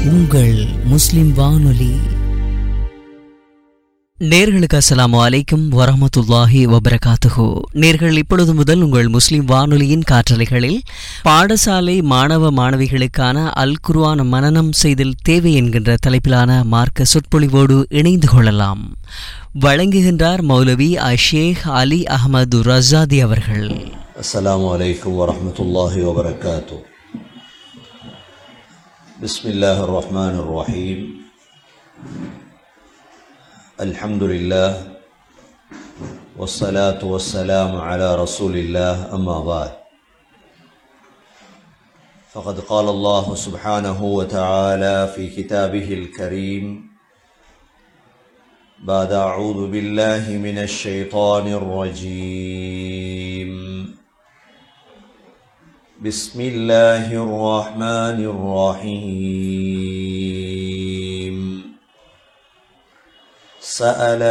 உங்கள் முஸ்லிம் வானொலி. நேர்களுக்கு அஸ்ஸலாமு அலைக்கும் வரஹ்மத்துல்லாஹி வபரகாத்துஹு. நேர்கள் இப்பொழுது முதல் உங்கள் முஸ்லிம் வானொலியின் காற்றலைகளில் பாடசாலை மாணவ மாணவிகளுக்கான அல் குர்ஆன் மனனம் செய்தல் தேவை என்கின்ற தலைப்பிலான மார்க்க சொற்பொழிவோடு இணைந்து கொள்ளலாம். வழங்குகின்றார் மௌலவி ஷேக் அலி அஹ்மது ரஸாதி அவர்கள். அஸ்ஸலாமு அலைக்கும் வரஹ்மத்துல்லாஹி வபரகாத்துஹு. பிஸ்மில்லாஹிர் ரஹ்மானிர் ரஹீம். அல்ஹம்துலில்லாஹ் வஸ்ஸலாத்து வஸ்ஸலாமு அலா ரசூலில்லாஹ். அம்மா பஅத். فقد قال الله سبحانه وتعالى في كتابه الكريم بعد أعوذ بالله من الشيطان الرجيم بسم الله الرحمن الرحيم سأل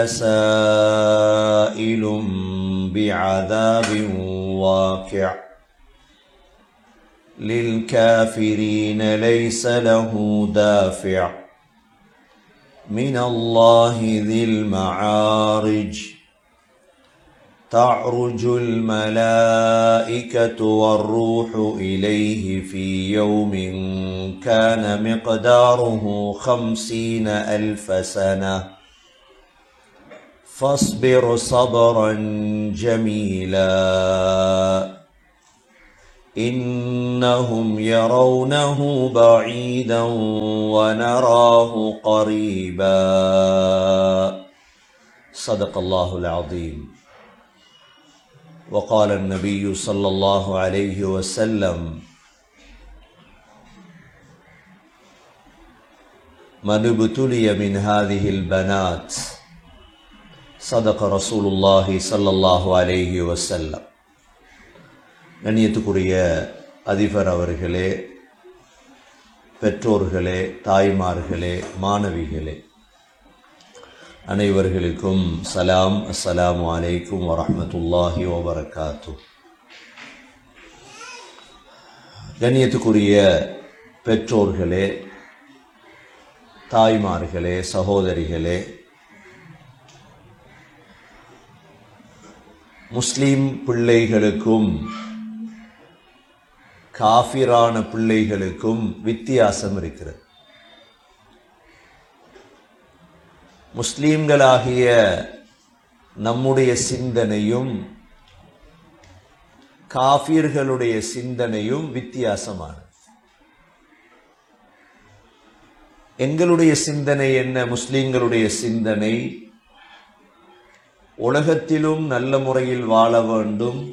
سائل بعذاب واقع للكافرين ليس له دافع من الله ذي المعارج تعرج الملائكة والروح إليه في يوم كان مقداره 50,000 سنة فاصبر صبرا جميلا إنهم يرونه بعيدا ونراه قريبا صدق الله العظيم. وقال النبي صلى الله عليه وسلم من ابتلي من هذه البنات صدق رسول الله صلى الله عليه وسلم. கண்ணியத்துக்குரிய அதிபர் அவர்களே, பெற்றோர்களே, தாய்மார்களே, மாணவிகளே, அனைவர்களுக்கும் சலாம். அஸ்ஸலாமு அலைக்கும் வரஹ்மத்துல்லாஹி வபரகாத்துஹு. கண்ணியத்துக்குரிய பெற்றோர்களே, தாய்மார்களே, சகோதரிகளே, முஸ்லிம் பிள்ளைகளுக்கும் காஃபிரான பிள்ளைகளுக்கும் வித்தியாசம் இருக்கிறது. முஸ்லிம்களாகிய நம்முடைய சிந்தனையும் காஃபிர்களுடைய சிந்தனையும் வித்தியாசமானது. எங்களுடைய சிந்தனை என்ன? முஸ்லிம்களுடைய சிந்தனை உலகத்திலும் நல்ல முறையில் வாழ வேண்டும்,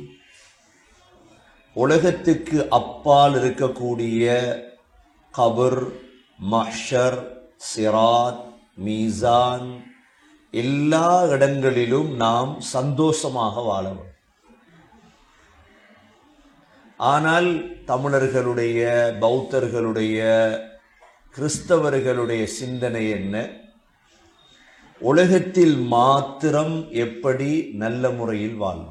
உலகத்துக்கு அப்பால் இருக்கக்கூடிய கபர், மஹ்ஷர், சிராத், மீசான் எல்லா இடங்களிலும் நாம் சந்தோஷமாக வாழ வேண்டும். ஆனால் தமிழர்களுடைய, பௌத்தர்களுடைய, கிறிஸ்தவர்களுடைய சிந்தனை என்ன? உலகத்தில் மாத்திரம் எப்படி நல்ல முறையில் வாழ்வது.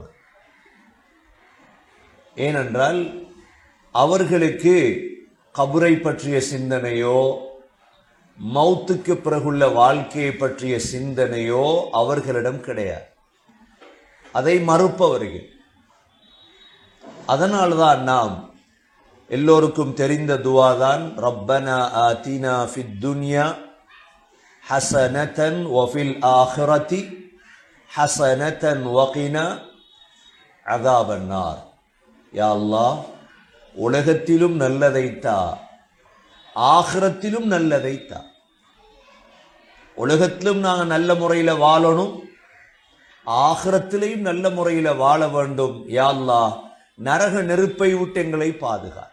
ஏனென்றால் அவர்களுக்கு கபரை பற்றிய சிந்தனையோ, மௌத்துக்கு பிறகுள்ள வாழ்க்கையை பற்றிய சிந்தனையோ அவர்களிடம் கிடையாது. அதை மறுப்பவர்கள். அதனால்தான் நாம் எல்லோருக்கும் தெரிந்த துவாதான் ரப்பனா ஆதினா ஃபித் துன்யா ஹஸனதன் வஃபில் ஆஹிரதி ஹஸனதன் வகினா அஸாபன் நார். யா அல்லாஹ், உலகத்திலும் நல்லதைத்தா, ஆகிரத்திலும் நல்லதைத்தா. உலகத்திலும் நாங்கள் நல்ல முறையில் வாழணும், ஆகிரத்திலையும் நல்ல முறையில் வாழ வேண்டும். யா அல்லாஹ், நரக நெருப்பை விட்டு எங்களை பாதுகார்.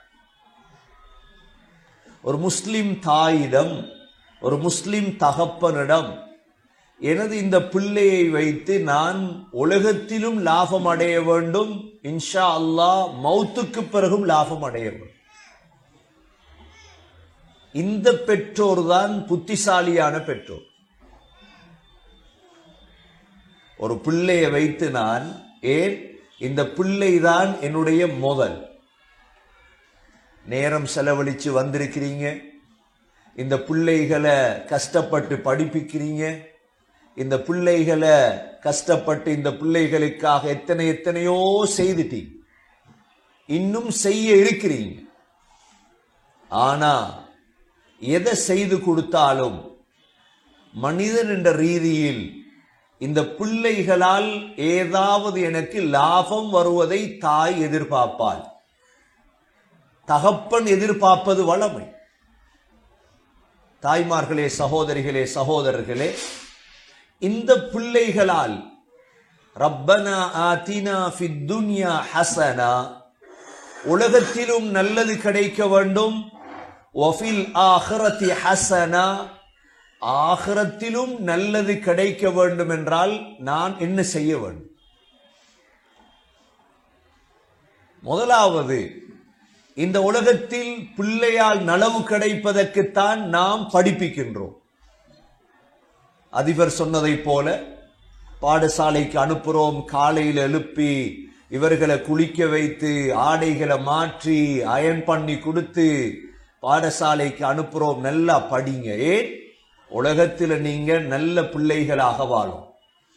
ஒரு முஸ்லிம் தாயிடம், ஒரு முஸ்லிம் தகப்பனிடம், எனது இந்த பிள்ளையை வைத்து நான் உலகத்திலும் லாபம் அடைய வேண்டும், இன்ஷா அல்லாஹ் மௌத்துக்கு பிறகும் லாபம் அடைய வேண்டும். இந்த பெற்றோர் தான் புத்திசாலியான பெற்றோர். ஒரு பிள்ளையை வைத்து நான் இந்த பிள்ளைதான் என்னுடைய முதல் நேரம் செலவழிச்சு வந்திருக்கிறீங்க, இந்த பிள்ளைகளை கஷ்டப்பட்டு படிப்பிக்கிறீங்க, இந்த பிள்ளைகளை கஷ்டப்பட்டு இந்த பிள்ளைகளுக்காக எத்தனையோ செய்துட்டீங்க, இன்னும் செய்ய இருக்கிறீங்க. ஆனா எதை செய்து கொடுத்தாலும் மனிதன் என்ற ரீதியில் இந்த பிள்ளைகளால் ஏதாவது எனக்கு லாபம் வருவதை தாய் எதிர்பார்ப்பாள், தகப்பன் எதிர்பார்ப்பது வளமை. தாய்மார்களே, சகோதரிகளே, சகோதரர்களே, இந்த பிள்ளைகளால் ரப்பனா ஆதினா ஃபித் துன்யா ஹஸனா, உலகத்திலும் நல்லது கிடைக்க வேண்டும், வஃபில் ஆகிரத்தி ஹஸனா, ஆகிரத்திலும் நல்லது கிடைக்க வேண்டும் என்றால் நான் என்ன செய்ய வேண்டும்? முதலாவது, இந்த உலகத்தில் பிள்ளையால் நலவு கிடைப்பதற்குத்தான் நாம் படிப்பிக்கின்றோம். அதிபர் சொன்னதை போல பாடசாலைக்கு அனுப்புறோம், காலையில் எழுப்பி இவர்களை குளிக்க வைத்து ஆடைகளை மாற்றி அயன் பண்ணி கொடுத்து பாடசாலைக்கு அனுப்புறோம். நல்லா படிங்க. ஏன்? உலகத்தில் நீங்க நல்ல பிள்ளைகளாக வாழும்,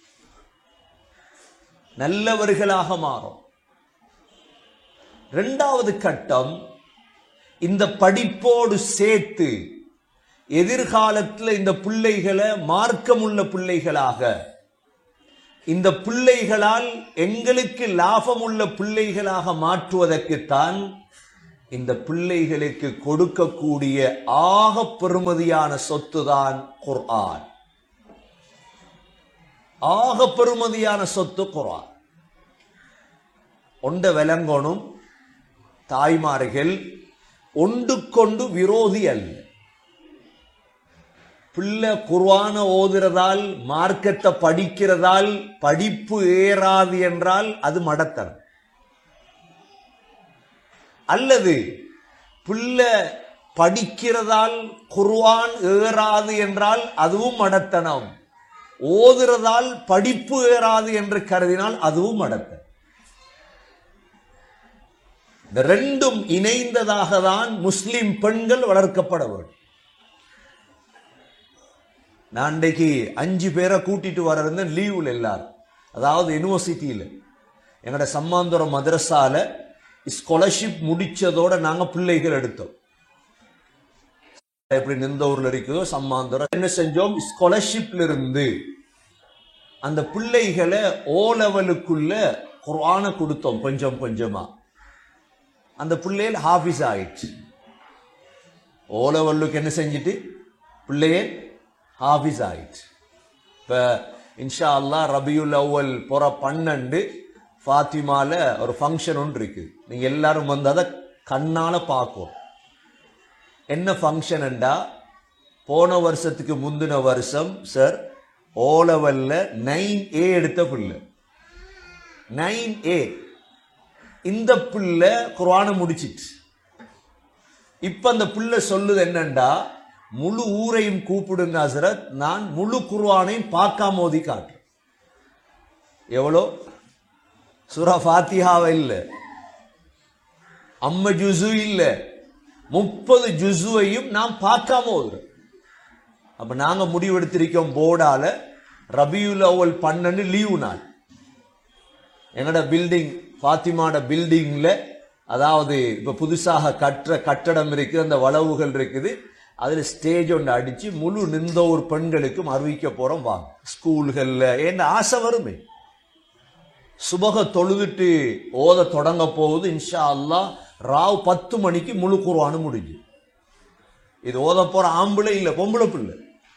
நல்லவர்களாக மாறும். இரண்டாவது கட்டம், இந்த படிப்போடு சேர்த்து எதிர்காலத்தில் இந்த பிள்ளைகளை மார்க்கமுள்ள பிள்ளைகளாக, இந்த பிள்ளைகளால் எங்களுக்கு லாபமுள்ள பிள்ளைகளாக மாற்றுவதற்குத்தான் இந்த பிள்ளைகளுக்கு கொடுக்கக்கூடிய ஆக பெருமதியான சொத்துதான் குர்ஆன். ஆக பெருமதியான சொத்து குர்ஆன். ஒண்ட விளங்கணும், தாய்மார்கள் ஒன்றுக்கொண்டு விரோதி அல்ல. பிள்ளை குர்ஆன ஓதுறதால், மார்க்கத்தை படிக்கிறதால் படிப்பு ஏறாது என்றால் அது மடத்தனம். அல்லது பிள்ளை படிக்கிறதால் குர்ஆன் ஏறாது என்றால் அதுவும் மடத்தனம். ஓதுறதால் படிப்பு ஏறாது என்று கருதினால் அதுவும் மடத்தனம். இந்த ரெண்டும் இணைந்ததாக தான் முஸ்லிம் பெண்கள் வளர்க்கப்பட வேண்டும். நான் இன்றைக்கு 5 பேரை கூட்டிட்டு வர இருந்தேன், லீவுல எல்லாரும். அதாவது யூனிவர்சிட்டியில எங்கட சம்மாந்துரம் மதரசால ஸ்காலர்ஷிப் முடிச்சதோட நாங்க பிள்ளைகள் எடுத்தோம். எப்படி நிந்தூர்ல இருக்குதோ சம்மாந்துரம், என்ன செஞ்சோம், ஸ்காலர்ஷிப்ல இருந்து அந்த பிள்ளைகளை ஓ லெவலுக்குள்ள குர்ஆன கொடுத்தோம். கொஞ்சம் கொஞ்சமா அந்த பிள்ளைகள் ஹாஃபிஸ் ஆயிடுச்சு. ஓ லெவலுக்கு என்ன செஞ்சுட்டு பிள்ளைகள் ஹாஃபிஸ் ஆயிடுச்சு. இப்ப இன்ஷா அல்லாஹ் ரபியுல் அவ்வல் புற 12 ஃபாத்திமால ஒரு ஃபங்க்ஷன் ஒன்று இருக்கு. நீங்க எல்லாரும் வந்து அதை கண்ணால பார்க்கும். என்ன ஃபங்க்ஷன் என்றா, போன வருஷத்துக்கு முந்தின வருஷம் சார் ஓ லெவல்ல 9A எடுத்த பிள்ளை, 9A. இந்த பிள்ளை குர்ஆனை முடிச்சிட்டு இப்ப அந்த பிள்ளை சொல்லுது என்னண்டா, முழு ஊரையும் கூப்பிடுங்க ஹஸ்ரத், நான் முழு குர்ஆனையும் பார்க்காம ஓதி காட்டுறேன். எவ்வளோ? சூரா ஃபாத்திஹாவை இல்ல, அம்ம ஜுசு இல்ல, 30 ஜுசுவையும் நாம் பார்க்காம ஓதுறோம். அப்ப நாங்க முடிவெடுத்திருக்கோம், போர்டால ரபியுல் அவ்வல் 12 லீவு நாள் எங்கட பில்டிங், ஃபாத்திமாட பில்டிங்ல, அதாவது இப்ப புதுசாக கட்டடம் இருக்குது, அந்த வளவுகள் இருக்குது, அதுல ஸ்டேஜ் ஒன்று அடிச்சு முழு நிந்தோர் பெண்களுக்கும் அறிவிக்க போறோம். வாங்க ஸ்கூல்கள்ல, என்ன ஆசை வருமே. சுபக தொழுதுட்டு ஓத தொடங்க போகுது இன்ஷா அல்லாஹ். ராவ் 10 மணிக்கு முழு குர்ஆன் முடிஞ்சு. இது ஓத போற ஆம்பளை இல்ல, பொம்பளை பிள்ளை,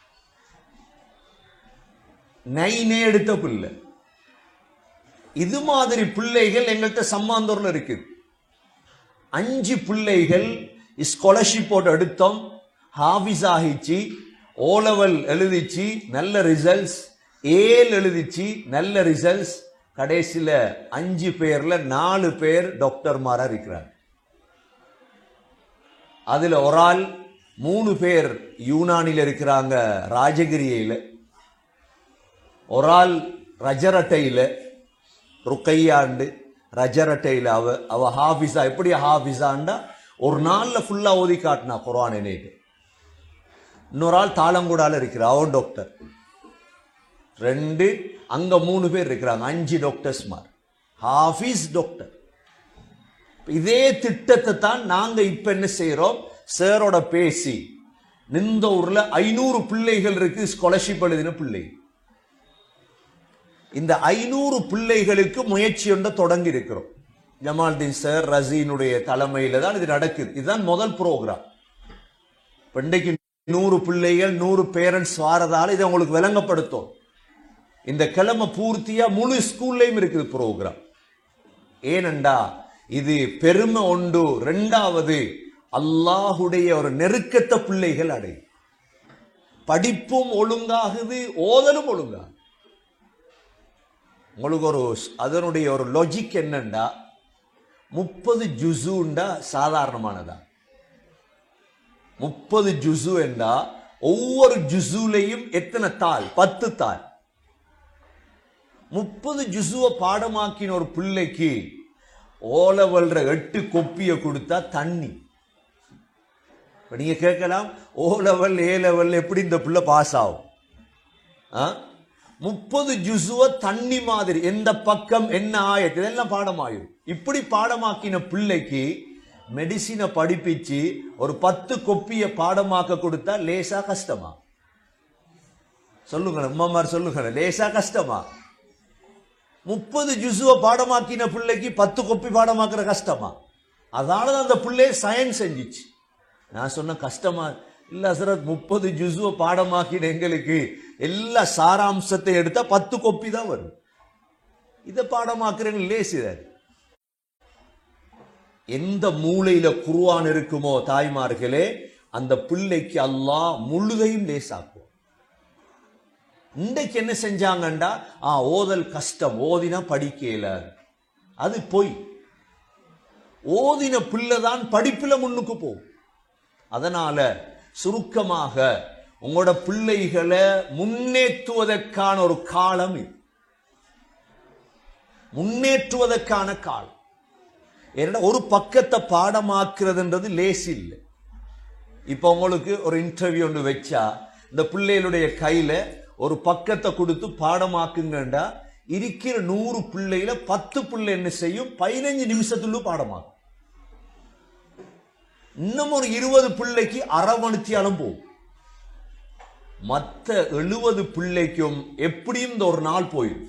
9A எடுத்த பிள்ளை. இது மாதிரி பிள்ளைகள் எங்கள்கிட்ட சம்மாந்தூர்ல இருக்கு. 5 பிள்ளைகள் ஸ்காலர்ஷிப்போட எடுத்தோம், ஹாஃபிஸ் ஆகிச்சு, ஓ லெவல் எழுதிச்சு, நல்ல ரிசல்ட்ஸ், ஏல் எழுதிச்சு, நல்ல ரிசல்ட்ஸ். கடைசியில 5 பேர்ல 4 பேர் டாக்டர்மாரா இருக்கிறார். அதுல ஒரு ஆள், 3 பேர் யூனானில இருக்கிறாங்க, ராஜகிரியில. ஒரு ஆள் ரஜரட்டையில, ருக்கையாண்டு ரஜரட்டையில அவ ஹாஃபிஸா. எப்படி ஹாஃபிஸாண்டா, ஒரு நாள்ல ஃபுல்லா ஓதி காட்டினா குர்ஆன். நேற்று இன்னொரு ஆள் தாளங்கூடால இருக்கிறார், அவன் டாக்டர். 2 அங்க 3 பேர் இருக்கிறாங்க, 5 டாக்டர்ஸ்மார், ஹாஃபீஸ் டாக்டர். இதே திட்டத்தை தான் நாங்க இப்ப என்ன செய்யறோம், சாரோட பேசி நிந்த ஊர்ல 500 பிள்ளைகள் இருக்கு ஸ்காலர்ஷிப் எழுதின பிள்ளை. இந்த 500 பிள்ளைகளுக்கு முயற்சி ஒன்றை தொடங்கி இருக்கிறோம். ஜமால்தீன் சார் ரசீனுடைய தலைமையில தான் இது நடக்குது. இதுதான் முதல் ப்ரோக்ராம். இன்றைக்கு 100 பிள்ளைகள் 100 பேரண்ட்ஸ் வாரதால இதை உங்களுக்கு விளங்கப்படுத்தும். இந்த கிழமை பூர்த்தியா முழு ஸ்கூல்லையும் இருக்குது ப்ரோக்ராம். ஏனண்டா இது பெருமை உண்டு. 2வது அல்லாஹுடைய ஒரு நெருக்கத்தை பிள்ளைகள் அடை, படிப்பும் ஒழுங்காகுது, ஓதலும் ஒழுங்கா. உங்களுக்கு ஒரு அதனுடைய ஒரு லாஜிக் என்னண்டா, 30 ஜுஸுண்டா சாதாரணமானதா? 30 ஜுஸு என்றா ஒவ்வொரு ஜுஸுலையும் எத்தனை தாள்? 10 தாள். 30 ஜுஸுவை பாடமாக்கின ஒரு பிள்ளைக்கு ஓலவல்ற 8 கொப்பிய கொடுத்தா தண்ணி. நீங்க கேட்கலாம், ஓ லெவல் ஏ லெவல் எப்படி இந்த பிள்ளை பாஸ் ஆகும்? 30 ஜுஸுவ தண்ணி மாதிரி எந்த பக்கம் என்ன ஆயத்து இதெல்லாம் பாடமாயிரும். இப்படி பாடமாக்கின பிள்ளைக்கு மெடிசினை படிப்பிச்சு ஒரு 10 கொப்பிய பாடமாக்க கொடுத்தா லேசா கஷ்டமா? சொல்லுங்க அம்மாமார், சொல்லுங்க, லேசா கஷ்டமா? 30 ஜுஸுவ பாடமாக்கின பிள்ளைக்கு 10 கொப்பி பாடமாக்குற கஷ்டமா? அதனாலதான் அந்த பிள்ளை சயின்ஸ் செஞ்சிச்சு. நான் சொன்ன கஷ்டமா இல்ல ஹசரத், 30 ஜுஸுவ பாடமாக்கின எங்களுக்கு எல்லா சாராம்சத்தை எடுத்தா 10 கொப்பி தான் வரும். இதை பாடமாக்குறேன்னு லேசிதார். எந்த மூளையில குர்ஆன் இருக்குமோ தாய்மார்களே, அந்த பிள்ளைக்கு அல்லாஹ் முழுதையும் லேசாக்கும். இன்றைக்கு என்ன செஞ்சாங்கண்டா, ஓதல் கஷ்டம், ஓதினா படிக்கல. அது பொய். ஓதின பிள்ளைதான் படிப்புல முன்னுக்கு போகும். அதனால சுருக்கமாக உங்களோட பிள்ளைகளை முன்னேற்றுவதற்கான ஒரு காலம் இது, முன்னேற்றுவதற்கான காலம். ஏன்னா ஒரு பக்கத்தை பாடமாக்குறதுன்றது லேசி இல்லை. இப்ப உங்களுக்கு ஒரு இன்டர்வியூ ஒன்று வச்சா இந்த பிள்ளைகளுடைய கையில ஒரு பக்கத்தை கொடுத்து பாடமாக்குங்கண்டா இருக்கிற 100 பிள்ளையில 10 பிள்ளை என்ன செய்யும், 15 நிமிஷத்துல பாடமாக்கும். இன்னும் ஒரு 20 பிள்ளைக்கு அரை மணித்தியாலும் போகும். மற்ற 70 பிள்ளைக்கும் எப்படியும் இந்த ஒரு நாள் போயிடும்.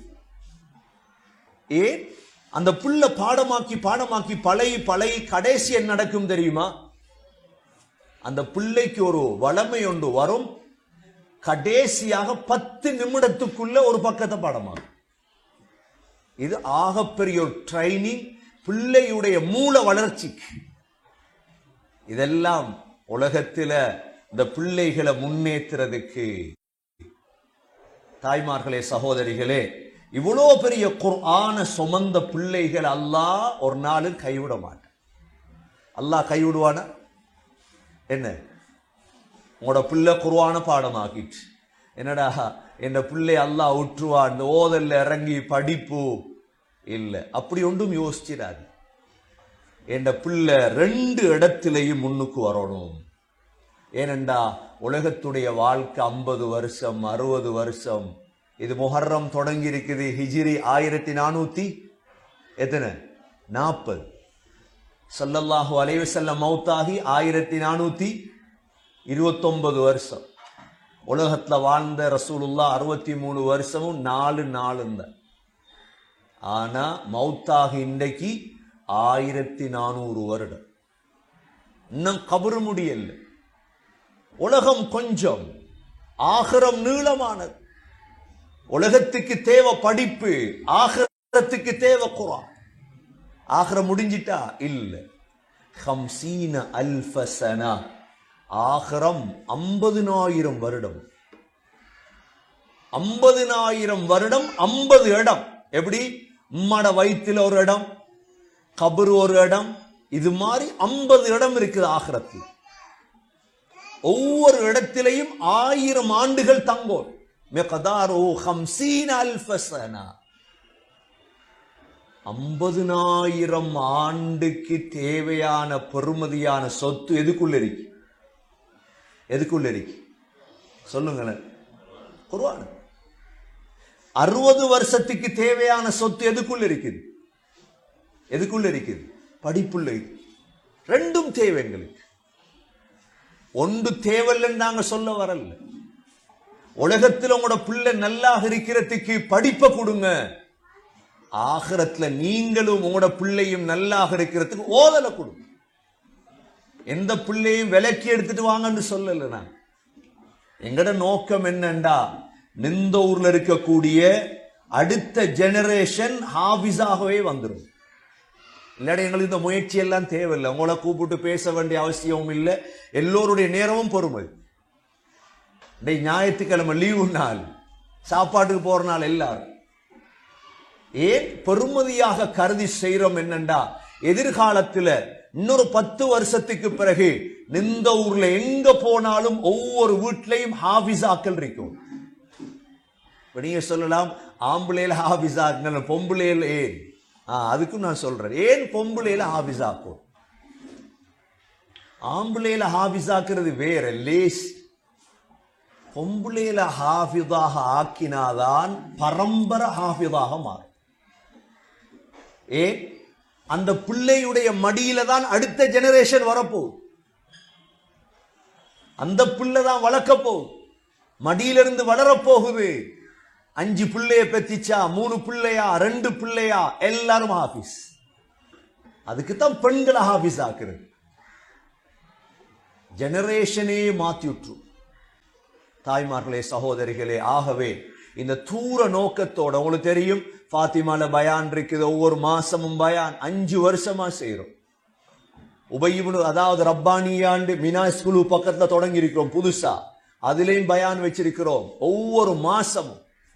அந்த பிள்ளை பாடமாக்கி பாடமாக்கி பழகி பழகி கடைசி என்ன நடக்கும் தெரியுமா? அந்த பிள்ளைக்கு ஒரு வளமை ஒன்று வரும், கடைசியாக 10 நிமிடத்துக்குள்ள ஒரு பக்கத்தை பாடமாகும். இது ஆகப்பெரிய ஒரு ட்ரைனிங் பிள்ளையுடைய மூல வளர்ச்சிக்கு. இதெல்லாம் உலகத்தில் இந்த பிள்ளைகளை முன்னேற்றுறதுக்கு. தாய்மார்களே, சகோதரிகளே, இவ்வளோ பெரிய குர்ஆன சுமந்த பிள்ளைகள் அல்லாஹ் ஒரு நாளும் கைவிட மாட்டான். அல்லாஹ் கைவிடுவானா என்ன? உங்களோட பிள்ளை குர்ஆன பாடமாக்கிட்டு என்னடா என் பிள்ளை அல்லாஹ் விட்டுருவான், இந்த ஓதல்ல இறங்கி படிப்பு இல்லை, அப்படி ஒன்றும் யோசிச்சிடாது. என் பிள்ளை 2 இடத்திலையும் முன்னுக்கு வரணும். ஏனெண்டா உலகத்துடைய வாழ்க்கை 50 வருஷம் 60 வருஷம். இது முஹர்ரம் தொடங்கி இருக்குது, ஹிஜ்ரி 1440 ஸல்லல்லாஹு அலைஹி வஸல்லம் மௌத்தாகி 1429 வருஷம். உலகத்துல வாழ்ந்த ரசூலுல்லாஹ் 63 வருஷமும் 4 நாளும் தான். ஆனா மௌத்தாகி இன்றைக்கு 1400 வருடம். இன்னும் கபரு முடியல. உலகம் கொஞ்சம், ஆகிரம் நீளமானது. உலகத்துக்கு தேவை படிப்பு, ஆகிரத்துக்கு தேவை குர்ஆன். ஆகிரம் முடிஞ்சிட்டா இல்ல. 50 அல்ஃப சனா, ஆகிரம் 50,000 வருடம். 50,000 வருடம் 50 இடம். எப்படி? உம்மட வயிற்றுல ஒரு இடம், கபரு ஒரு இடம், இது மாதிரி 50 இடம் இருக்குது ஆகிரத்தில். ஒவ்வொரு இடத்திலையும் 1000 ஆண்டுகள் தங்கும். மிக்தாரு 50 அல்ஃப சனா, 50,000 ஆண்டுக்கு தேவையான பெருமதியான சொத்து எதுக்குள்ள இருக்கு? எதுக்குள்ள இருக்கு? சொல்லுங்களேன். குர்ஆன். 60 வருஷத்துக்கு தேவையான சொத்து எதுக்குள்ள இருக்குது? எதுக்குள்ள இருக்குது? படிப்புள்ள. ரெண்டும் தேவை எங்களுக்கு. ஒன்று தேவையில்லைன்னு நாங்க சொல்ல வரல. உலகத்தில் உங்களோட பிள்ளை நல்லா இருக்கிறதுக்கு படிப்பை கொடுங்க. ஆகிரத்துல நீங்களும் உங்களோட பிள்ளையும் நல்லா இருக்கிறதுக்கு ஓதலை கொடுங்க. எந்த பிள்ளையும் விலக்கி எடுத்துட்டு வாங்கன்னு சொல்லல. நான் எங்கட நோக்கம் என்னண்டா, நிந்த ஊர்ல இருக்கக்கூடிய அடுத்த ஜெனரேஷன் ஹாபிஸாகவே வந்துடும். இல்லாட்டி எங்களுக்கு இந்த முயற்சி எல்லாம் தேவையில்லை. உங்களை கூப்பிட்டு பேச வேண்டிய அவசியமும் இல்லை. எல்லோருடைய நேரமும் பொறுமை. ஞாயிற்றுக்கிழமை லீவு நாள், சாப்பாட்டுக்கு போற நாள் எல்லாரும் ஏன் பெருமதியாக கருதி செய்யறோம் என்னண்டா, எதிர்காலத்துல இன்னொரு 10 வருஷத்துக்கு பிறகு நிந்த ஊர்ல எங்க போனாலும் ஒவ்வொரு வீட்லையும் ஹாபிஸாக்கள் இருக்கும். நீங்க சொல்லலாம் ஆம்பளையில ஹாபிஸாக்கள், பொம்பளையில ஏன்? அதுக்கும் நான் சொல்றேன், ஏன் பொம்பளையில ஹாபிஸாக்கும்? ஆம்பளையில ஹாபிஸாக்குறது வேற லேஸ். பொம்பளையில ஹாஃபிதாக ஆக்கினாதான் பரம்பரை ஹாஃபிதாக மாறும். ஏன்? அந்த பிள்ளையுடைய மடியில தான் அடுத்த ஜெனரேஷன் வரப்போகுது. அந்த பிள்ளை தான் வளர்க்க போகுது, மடியிலிருந்து வளரப்போகுது. 5 பிள்ளைய பெத்திச்சா, 3 பிள்ளையா, 2 பிள்ளையா, எல்லாரும் ஹாஃபிஸ். அதுக்குத்தான் பெண்களை ஹாஃபிஸ் ஆக்குறது. ஜெனரேஷனே மாத்தி விட்டுரும். தாய்மார்களே, சகோதரிகளே, ஆகவே இந்த தூர நோக்கத்தோட, உங்களுக்கு தெரியும் ஃபாத்திமால பயான் இருக்குது, ஒவ்வொரு மாசமும் பயான் 5 வருஷமா செய்யறோம். உபயிபுனு அதாவது ரப்பானியாண்டு மினா ஸ்கூலு பக்கத்துல தொடங்கி இருக்கிறோம் புதுசா, அதுலயும் பயான் வச்சிருக்கிறோம் ஒவ்வொரு மாசமும்.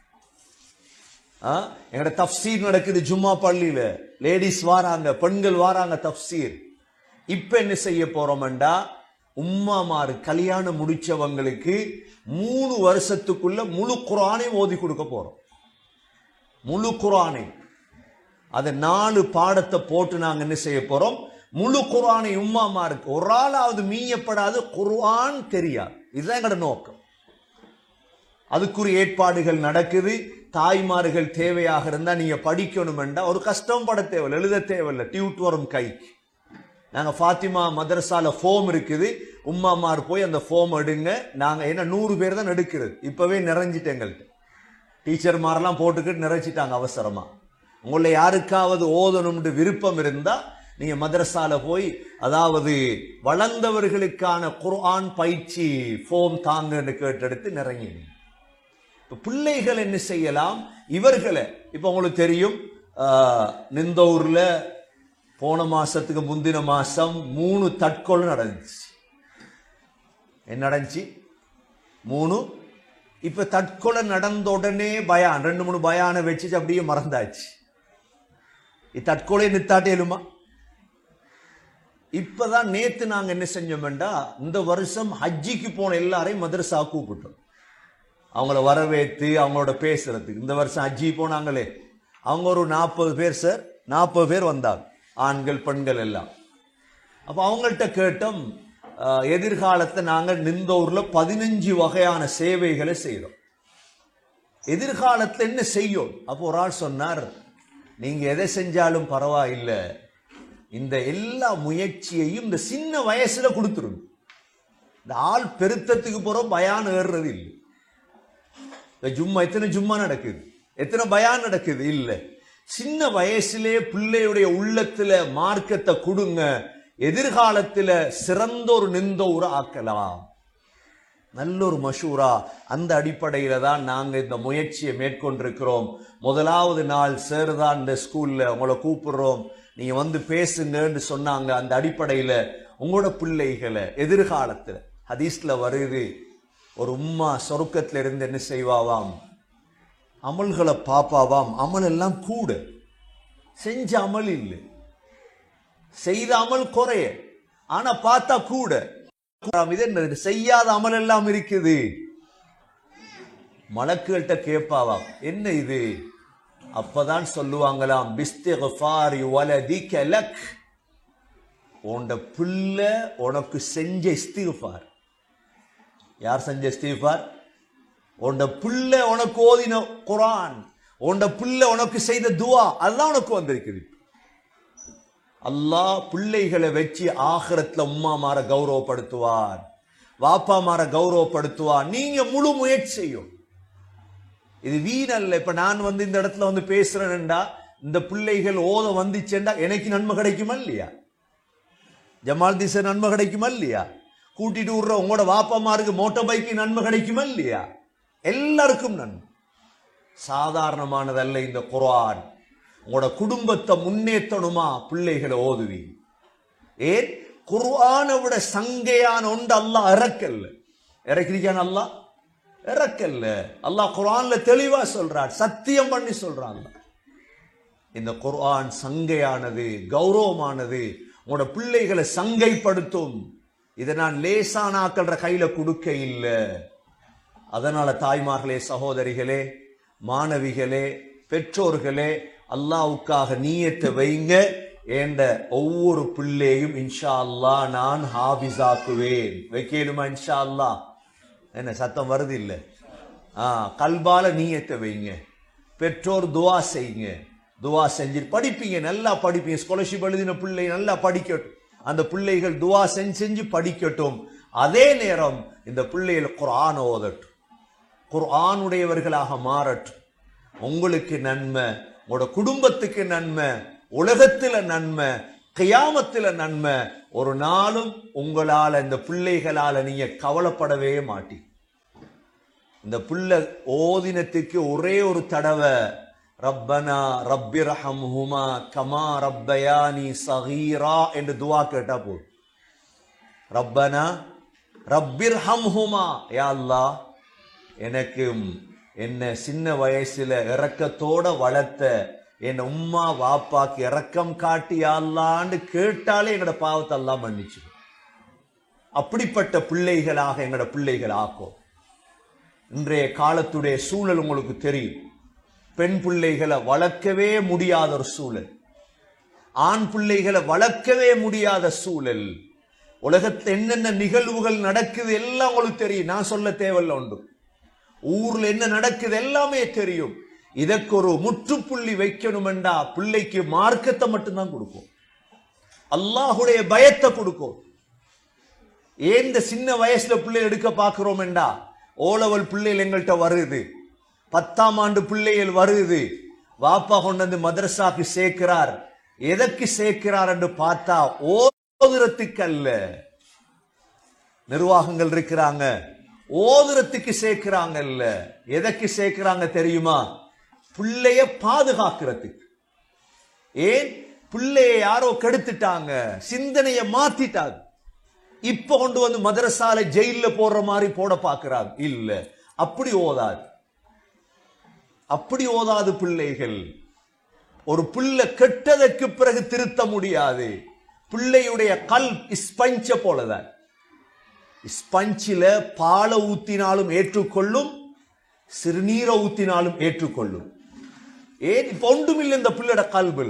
எங்கட தஃப்சீர் நடக்குது ஜும்மா பள்ளியில, லேடிஸ் வாராங்க, பெண்கள் வாராங்க தஃப்சீர். இப்ப என்ன செய்ய போறோம்டா, உம்மாமாரு கல்யாணம் முடிச்சவங்களுக்கு 3 வருஷத்துக்குள்ள முழு குர்ஆனை ஓதி கொடுக்க போறோம். முழு குர்ஆனை, அதை 4 பாடத்தை போட்டு நாங்க என்ன செய்ய போறோம், முழு குர்ஆனை உம்மாமாருக்கு ஒரு ஆளாவது மீயப்படாது குர்ஆன் தெரியாது. இதுதான் எங்களோட நோக்கம். அதுக்குரிய ஏற்பாடுகள் நடக்குது. தாய்மார்கள் தேவையாக இருந்தா நீங்க படிக்கணும்டா ஒரு கஷ்டம் பட தேவையில்லை, எழுத தேவையில்லை, டியூட் வரும் கைக்கு. நாங்க ஃபாத்திமா மதரசால ஃபோம் இருக்குது, உம்மாமார் போய் அந்த ஃபோம் எடுங்க. நாங்க என்ன 100 பேர் தான் எடுக்கிறது, இப்பவே நிறைஞ்சிட்டு எங்கள்கிட்ட டீச்சர்மாரெல்லாம் போட்டுக்கிட்டு நிறைச்சிட்டாங்க அவசரமா. உங்களை யாருக்காவது ஓதணும்னு விருப்பம் இருந்தா நீங்க மதரசால போய், அதாவது வளர்ந்தவர்களுக்கான குர்ஆன் பயிற்சி ஃபோம் தாங்கன்னு கேட்டெடுத்து நிறைங்க. இப்ப பிள்ளைகள் என்ன செய்யலாம், இவர்களை இப்ப உங்களுக்கு தெரியும், நிந்த ஊர்ல போன மாசத்துக்கு முந்தின மாசம் 3 தற்கொலை நடந்துச்சு. என்ன நடந்துச்சு? 3. இப்ப தற்கொலை நடந்த உடனே பயான் 2-3 பயானை வச்சு அப்படியே மறந்தாச்சு. தற்கொலை நித்தாட்டேலுமா? இப்பதான் நேத்து நாங்க என்ன செஞ்சோம்டா, இந்த வருஷம் ஹஜ்ஜிக்கு போன எல்லாரையும் மதரசா கூப்பிட்டோம். அவங்கள வரவேற்று அவங்களோட பேசுறதுக்கு. இந்த வருஷம் ஹஜ்ஜி போனாங்களே, அவங்க ஒரு 40 பேர் சார், 40 பேர் வந்தாங்க, ஆண்கள் பெண்கள் எல்லாம். அப்ப அவங்கள்ட்ட கேட்டோம், எதிர்காலத்தை நாங்கள் நிந்த ஊர்ல 15 வகையான சேவைகளை செய்யறோம், எதிர்காலத்துல என்ன செய்யும்? அப்போ ஒரு ஆள் சொன்னார், நீங்க எதை செஞ்சாலும் பரவாயில்லை, இந்த எல்லா முயற்சியையும் இந்த சின்ன வயசுல கொடுத்துருங்க. இந்த ஆள் பெருத்தத்துக்கு போறோம் பயான் ஏறுறது இல்லை. ஜும்மா எத்தனை ஜும்மா நடக்குது, எத்தனை பயான் நடக்குது இல்ல. சின்ன வயசுலே பிள்ளையுடைய உள்ளத்துல மார்க்கத்தை கொடுங்க, எதிர்காலத்துல சிறந்த ஒரு நிந்த ஊரை ஆக்கலாம். நல்ல ஒரு மஷூரா. அந்த அடிப்படையில தான் நாங்க இந்த முயற்சியை மேற்கொண்டிருக்கிறோம். முதலாவது நாள் சார் தான் இந்த ஸ்கூல்ல உங்களை கூப்பிடுறோம், நீங்க வந்து பேசுங்கன்னு சொன்னாங்க. அந்த அடிப்படையில உங்களோட பிள்ளைகளை எதிர்காலத்துல, ஹதீஸ்ல வருது, ஒரு உம்மா சொர்க்கத்துல இருந்து என்ன செய்வாவாம், அமல்களை பாப்பாவாம். அமல் எல்லாம் கூட, செஞ்ச அமல் இல்லை, செய்த அமல் குறைய, ஆனா பார்த்தா கூட. இது என்ன, செய்யாத அமல் எல்லாம் இருக்குது. மலக்குகள்கிட்ட கேட்பாவாம், என்ன இது? அப்பதான் சொல்லுவாங்களாம், பிஸ்திக்ஃபாரி வலதிக லக், உன்ட பிள்ளை உனக்கு செஞ்ச இஸ்திக்ஃபார். யார் செஞ்ச இஸ்திக்ஃபார்? உண்ட பிள்ளை உனக்கு ஓதின குர்ஆன், உண்ட பிள்ளை உனக்கு செய்த துவா, அதுதான் உனக்கு வந்திருக்குது. அல்லாஹ் பிள்ளைகளை வச்சு ஆகிரத்துல உம்மா மாற கௌரவப்படுத்துவார், வாப்பா மாற கௌரவப்படுத்துவார். நீங்க முழு முயற்சி செய்யும். இது வீணல்ல. இப்ப நான் இந்த இடத்துல பேசுறேன்டா, இந்த பிள்ளைகள் ஓத வந்துச்சேண்டா எனக்கு நன்மை கிடைக்குமா இல்லையா? ஜமால் திசை நன்மை கிடைக்குமா இல்லையா? கூட்டிட்டு விடுற உங்களோட வாப்பமாருக்கு மோட்டார் பைக்கு நன்மை கிடைக்குமா இல்லையா? எல்லாருக்கும் நன்மை. சாதாரணமானதல்ல இந்த குர்ஆன். உங்களோட குடும்பத்தை முன்னேற்றணுமா பிள்ளைகளை ஓதுவி. ஏன் குர்ஆனை விட சங்கையான ஒன்று அல்லாஹ் இறக்கல்ல. இறக்கிறியான் அல்லாஹ் இறக்கல்ல. அல்லாஹ் குர்ஆன்ல தெளிவா சொல்றான், சத்தியம் பண்ணி சொல்றான். இந்த குர்ஆன் சங்கையானது, கௌரவமானது, உங்களோட பிள்ளைகளை சங்கைப்படுத்தும். இதை நான் லேசானாக்கள கையில கொடுக்க இல்லை. அதனால தாய்மார்களே, சகோதரிகளே, மாணவிகளே, பெற்றோர்களே, அல்லாஹ்வுக்காக நியத்தை வைங்க. என்ற ஒவ்வொரு பிள்ளையும் இன்ஷா அல்லாஹ் நான் ஹாபிஸாக்குவேன். வைக்கலுமா இன்ஷா அல்லாஹ்? என்ன சத்தம் வருது இல்ல? கல்பால நியத்தை வைங்க. பெற்றோர் துவா செய்யுங்க. துவா செஞ்சு படிப்பீங்க, நல்லா படிப்பீங்க. ஸ்காலர்ஷிப் எழுதின பிள்ளை நல்லா படிக்கட்டும். அந்த பிள்ளைகள் துவா செஞ்சு படிக்கட்டும். அதே நேரம் இந்த பிள்ளைகள் குர்ஆன் ஓதட்டும், குர்ஆனுடையவர்களாக மாறட்டும். உங்களுக்கு நன்மை, உங்களோட குடும்பத்துக்கு நன்மை, உலகத்துல நன்மை, கியாமத்துல நன்மை. ஒரு நாளும் உங்களால இந்த பிள்ளைகளால நீங்க கவலைப்படவே மாட்டீங்க. இந்த பிள்ளை ஓதினத்துக்கு ஒரே ஒரு தடவை ரப்பனா ரப்பிர்ஹம்ஹுமா கமா ரப்பயானி ஸகீரா என்று துஆ கேட்டா போதும். ரப்பனா ரப்பிர்ஹம்ஹுமா, யா அல்லாஹ் எனக்கு என்ன சின்ன வயசுல இரக்கத்தோட வளர்த்த என் உம்மா வாப்பாக்கு இரக்கம் காட்டி யா அல்லாஹ்னு கேட்டாலே எங்கட பாவத்தை அல்லாஹ் மன்னிச்சு. அப்படிப்பட்ட பிள்ளைகளாக எங்கட பிள்ளைகள் ஆக்கும். இன்றைய காலத்துடைய சூழல் உங்களுக்கு தெரியும். பெண் பிள்ளைகளை வளர்க்கவே முடியாத ஒரு சூழல், ஆண் பிள்ளைகளை வளர்க்கவே முடியாத சூழல். உலகத்தில் என்னென்ன நிகழ்வுகள் நடக்குது எல்லாம் உங்களுக்கு தெரியும், நான் சொல்ல தேவையில்ல. உண்டு ஊர்ல என்ன நடக்குது எல்லாமே தெரியும். இதற்கு ஒரு முற்றுப்புள்ளி வைக்கணுமெண்டா பிள்ளைக்கு மார்க்கத்தை மட்டும்தான் கொடுக்கும், அல்லாஹுடைய பயத்தை கொடுக்கும். ஏன் இந்த சின்ன வயசுல பிள்ளை எடுக்க பார்க்கிறோம் என்றா, ஓலவல் பிள்ளைகள் எங்கள்கிட்ட வருது, 10ஆம் ஆண்டு பிள்ளைகள் வருது, வாப்பா கொண்டு மதரசாக்கு சேர்க்கிறார். எதற்கு சேர்க்கிறார் என்று பார்த்தா ஓதுறதுக்கு அல்ல. நிர்வாகங்கள் இருக்கிறாங்க, ஓதுறதுக்கு சேர்க்கிறாங்க இல்ல. எதற்கு சேர்க்கிறாங்க தெரியுமா? பிள்ளைய பாதுகாக்கிறதுக்கு. ஏன் பிள்ளைய யாரோ கெடுத்துட்டாங்க, சிந்தனைய மாத்திட்டாங்க. இப்ப கொண்டு மதரசால ஜெயில போடுற மாதிரி போட பாக்குறாங்க. இல்ல, அப்படி ஓதாது, அப்படி ஓதாது பிள்ளைகள். ஒரு பிள்ளை கெட்டதற்கு பிறகு திருத்த முடியாது. பிள்ளையுடைய கல் ஸ்பஞ்ச போலதான். ஸ்பஞ்சில பால ஊத்தினாலும் ஏற்றுக்கொள்ளும், சிறுநீரை ஊத்தினாலும் ஏற்றுக்கொள்ளும். ஏன் இப்ப ஒன்றுமில்லை இந்த பிள்ளையோட கல்புல.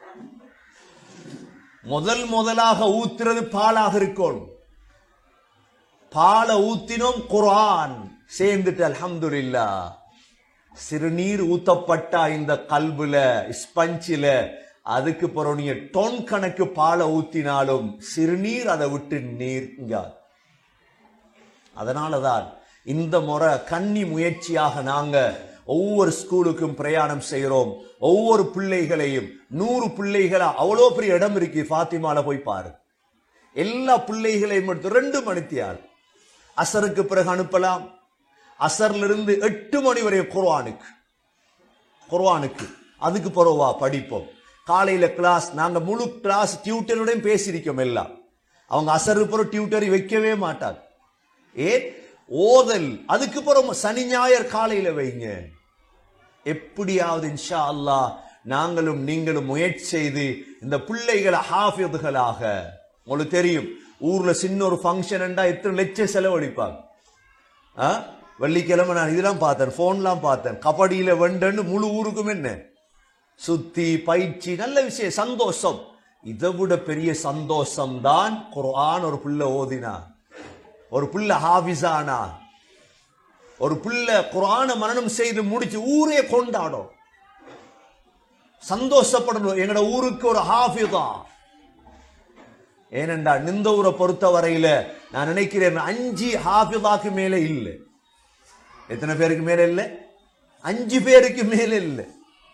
முதலாக ஊத்துறது பாலாக இருக்கணும். பால ஊத்தினோம், குர்ஆன் சேர்ந்துட்டு அல்ஹம்துலில்லாஹ். சிறுநீர் ஊத்தப்பட்டா இந்த கல்புல ஸ்பஞ்சில, அதுக்கு பிறகு நீங்க டொன் கணக்கு பால ஊத்தினாலும் சிறுநீர் அதை விட்டு நீங்காது. அதனாலதான் இந்த முறை கன்னி முயற்சியாக நாங்க ஒவ்வொரு ஸ்கூலுக்கும் பிரயாணம் செய்கிறோம். ஒவ்வொரு பிள்ளைகளையும் 100 பிள்ளைகளா, அவ்வளோ பெரிய இடம் இருக்கு, ஃபாத்திமால போய் பாரு. எல்லா பிள்ளைகளையும் எடுத்து 2 மணித்தியால் அசருக்கு பிறகு அனுப்பலாம். அசர்ல இருந்து 8 மணி வரை குர்ஆனுக்கு அதுக்கு பிறவா படிப்போம். காலையில கிளாஸ், நாங்க முழு கிளாஸ் டியூட்டருடன் பேசியிருக்கோம் எல்லாம். அவங்க அசருக்கு பிறகு டியூட்டரை வைக்கவே மாட்டார். ஏன் ஓதல், அதுக்கு பிறகு சனி ஞாயிறு காலையில வைங்க. எப்படியாவது இன்ஷா அல்லாஹ் நாங்களும் நீங்களும் முயற்சி செய்து இந்த பிள்ளைகளை ஹாஃபிதுகளாக. உங்களுக்கு தெரியும், ஊர்ல சின்ன ஒரு ஃபங்க்ஷன் எத்தனை லட்சம் செலவழிப்பாங்க. வெள்ளிக்கிழமை நான் இதெல்லாம் பார்த்தேன், போன்லாம் பார்த்தேன். கபடியில வெண்டன்னு முழு ஊருக்கும் என்ன சுத்தி பயிற்சி, நல்ல விஷயம், சந்தோஷம். இதை விட பெரிய சந்தோஷம் தான் குர்ஆன் ஒரு பிள்ளை ஓதினா, ஒரு பிள்ளை ஹாஃபிஸானா. ஒரு பிள்ளை குர்ஆன மனனம் செய்து முடிச்சு ஊரே கொண்டாடும், சந்தோஷப்படணும். எங்கட ஊருக்கு ஒரு ஹாஃபிதா. ஏனென்றா இந்த ஊரை பொறுத்த வரையில நான் நினைக்கிறேன் 5 ஹாஃபிதாக்கு மேல இல்லை. எத்தனை பேருக்கு மேல இல்லை? 5 பேருக்கு மேல இல்லை.